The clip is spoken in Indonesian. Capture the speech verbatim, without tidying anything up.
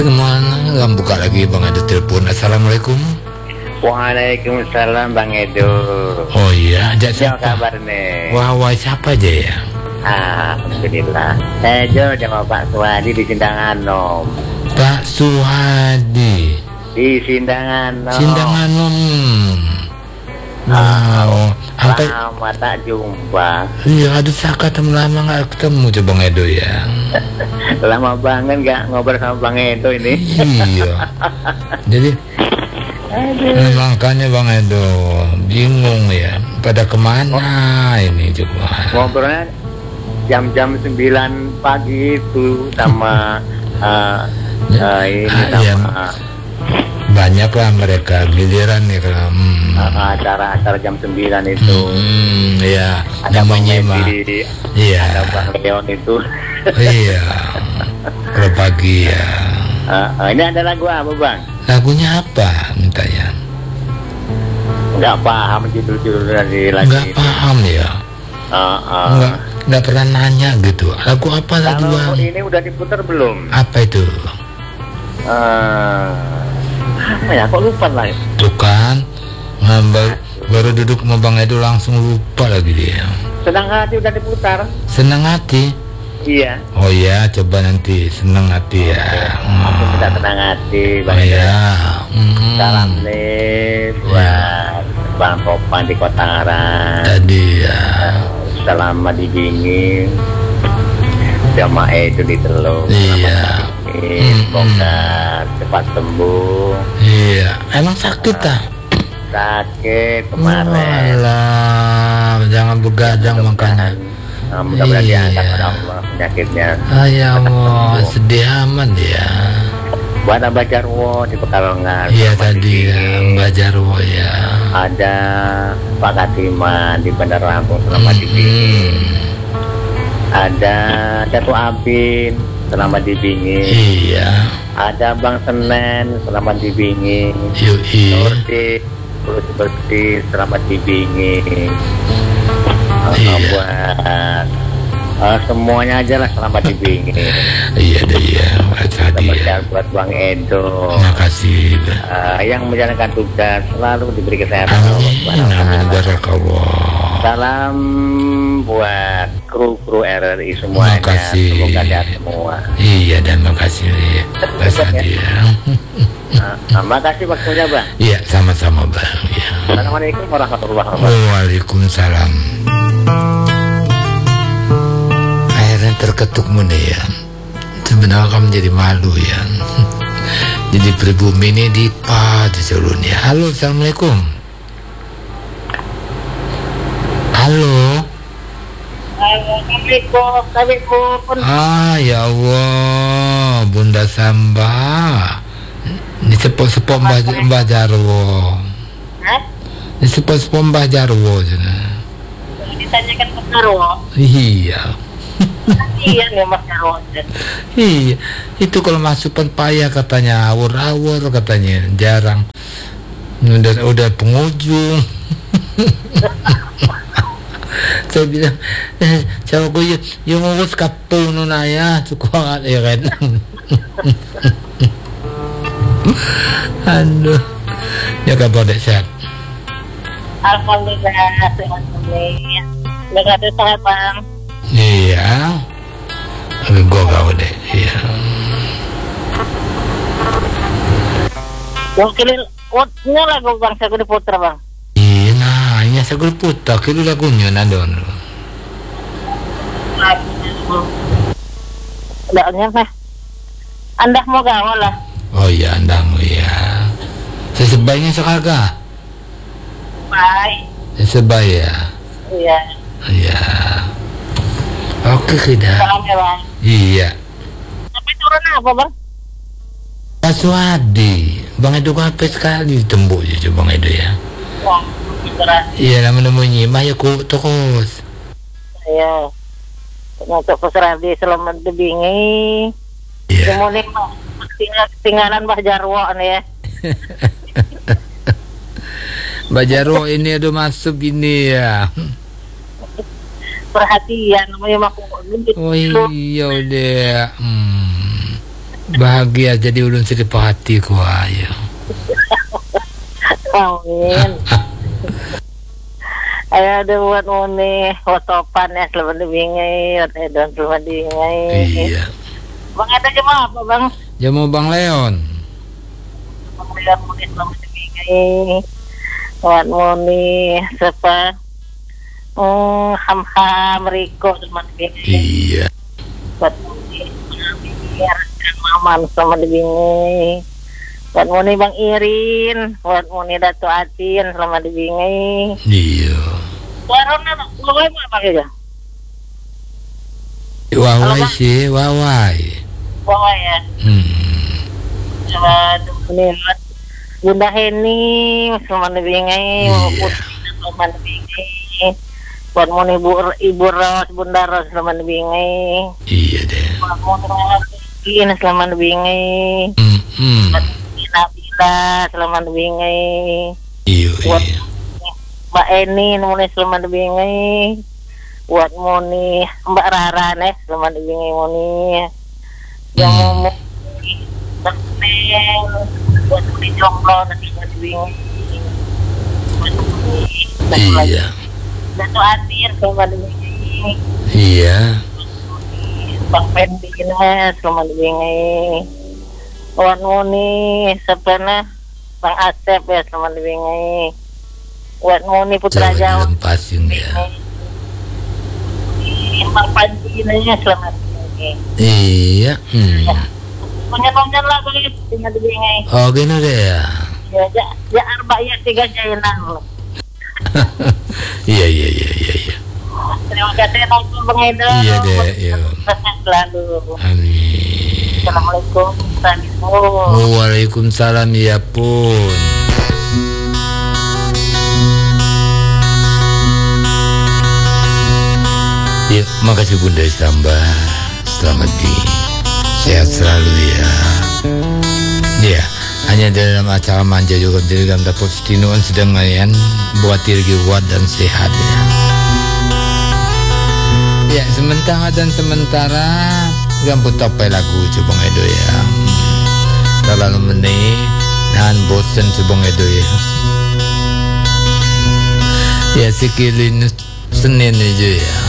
Kemana? Gak buka lagi Bang Edo telepon. Assalamualaikum. Waalaikumsalam Bang Edo. Oh iya, ajak siapa? Apa kabar nih? Wah, wah siapa aja ya? Alhamdulillah. Saya Jo sama Pak Suhadi di Sindanganom. Pak Suhadi Di Sindanganom. Sindanganom. Wow, sampai lama tak jumpa. Iya, aduh saya ketemu lama nggak ketemu coba Bang Edo ya. Lama banget nggak ngobrol sama Bang Edo ini. Iya. Jadi Aduh. makanya Bang Edo bingung ya. Pada kemana oh. ini coba? Ngobrolnya jam-jam sembilan pagi itu sama uh, uh, ini ah, sama. Iya. Banyak lah mereka giliran ya kalau hmm. acara-acara jam sembilan itu. Hmm, ya, ada Bang Medi, iya. Ada Bang Leon itu. Iya. Kalau pagi ya. Uh, uh, ini ada lagu apa Bang? Lagunya apa minta ya? Nggak paham judul-judul dari lagu. Nggak paham ya. Uh, uh. Nggak, nggak pernah nanya gitu. Lagu apa lagi Bang? Kalau ini udah diputar belum? Apa itu? Uh, apa ya? Kok lupa lah? Tuh kan, baru, baru duduk sama Bang Edo langsung lupa lagi dia. Senang Hati udah diputar. Senang Hati? Iya. Oh iya, coba nanti Senang Hati ya. Hmm. Aku sudah Senang Hati Bang oh, Edo. Iya. Hmm. Salam nih buat ya. Bang Topan di Kota Arang. Tadi ya. Selamat di dingin. Jamaah Edo di Teluk. Iya. Semoga cepat sembuh. Iya. Emang sakit ah? Sakit kemarin. Alah, jangan begadang makanya. Nah, mudah-mudahan iya. diangkat oleh Allah penyakitnya. Ah, ya Allah, sedih amat ya. Buat Abah Jarwo di Pekalongan. Iya tadi ya, Mbak Jarwo ya. Ada Pak Katiman di Bandar Lampung selamat hmm. di dingin. Ada Jatuh Abin selamat di dingin. Iya. Ada Bang Senen selamat di dingin. Yui. Nurdi terus bersih selamat di dingin. Iya. Buat uh, semuanya aja lah selamat di dingin. Iya deh ya. Tadi ya. Buat Bang Edo. Terima kasih. Uh, yang menjalankan tugas selalu diberi kesehatan. Amin. Amin. Barakallah. Salam buat kru-kru R R I semuanya. Terima kasih. Semoga sehat semua. Iya, dan makasih Mas Adi ya. Nah, makasih waktunya Bang. Iya, sama-sama Bang ya. Assalamualaikum warahmatullahi wabarakatuh. Waalaikumsalam. Akhirnya terketuk mune ya. Sebenarnya kamu jadi malu ya. Jadi pribumi ini dipa disuruhnya. Halo, assalamualaikum. Halo. Assalamualaikum. Ah ya Allah, Bunda Samba. Ini sepok-sepok Mbah Mbah Jarwo. Hah? Ini sepok-sepok Mbah Jarwo. Ditanyakan ke Jarwo. Iya. Iya nih Mas Jarwo. Iya. Itu kalau masuk payah katanya awur-awur katanya jarang. Udah udah penghujung. Saya bilang, eh, coba gue yung ngurus kapung nun ya, cukup banget ya kan. Aduh, ya kabar dek sehat. Alhamdulillah sehat nih. Lega sehat Bang. Iya, gue gak deh, iya. Mungkin ini lagu Bang saya diputar Bang. Iya, nah, ini saya putar, kira lagunya nadon. Tidaknya mah Anda mau gawa lah. Oh iya, Anda mau ya. Sesebaiknya sekagak. Baik. Sesebaik ya. Iya. Iya. Oke kita. Salam ya Bang. Iya. Tapi turun apa Bang? Pak Suhadi, Bang Edo kape sekali tembuk je Bang Edo ya. Wah, berat. Iya, nama namanya mah ya ku terus. Iya. Untuk Kusradi selamat dibingi. Iya. Kemudian tinggal tinggalan Mbah Jarwo nih ya. Mbak Jarwo ini ada masuk ini ya. Perhatian namanya mah. Oh iya udah. Hmm. Bahagia jadi ulun sedih hati ku ayo. Amin. Ayo ada buat muni fotopan ya selamat dibingai, dan selamat dibingai. Iya. Bang ada jam apa bang? Jamu Bang Leon. Bang Leon muni selamat dibingai. Buat muni siapa? Hmm, ham-ham Riko selamat dibingai. Iya. Buat muni biar Maman selamat dibingai. Buat muni Bang Irin, buat muni Datu Atin selamat dibingai. Iya. Warna wawai apa ya? Wawai sih, wawai. Wawai ya. Hmm. Waduh, ini Bunda Heni selamat dibingai. Iya. Selamat dibingai. Buat muni Ibu Ibu Ros, Bunda Ros selamat dibingai. Iya deh. Buat muni ini selamat dibingai. Hmm. hmm. Buat muni Nabila selamat dibingai. Iya. Buat Iya. Mbak Eni muni selamat dibingai. Buat muni Mbak Rara nih selamat dibingai muni. Yang mau muni Neng, buat muni jomblo nanti selamat dibingai. Buat muni Iya. Datu Atir selamat dibingai. Iya. Bang Fendi nih selamat dibingai. Buat muni sepena Bang Asep ya selamat dibingai. Buat muni Putra Jawa Pasing ya. Bang Panji ini selamat dibingai. Iya. Hmm. Pengen-pengen lah bang selamat dibingai. Oh gini deh ya. Ya ya ya arba ya tiga jainan. Iya iya iya iya. iya. Terima kasih nonton Bang Edo. Iya deh. Iya. Sukses selalu. Amin. Assalamualaikum. Assalamualaikum. Waalaikumsalam ya pun. Ya, makasih Bunda Samba. Selamat di sehat selalu ya. Ya, hanya dalam acara manja juga dalam dapat stinuan sedang ngayan buat diri kuat dan sehat ya. Ya, sementara dan sementara gambut topai lagu Cubong Edo ya. Kalau meneh nahan bosen Cubong Edo ya. Ya sekilin Senin aja ya.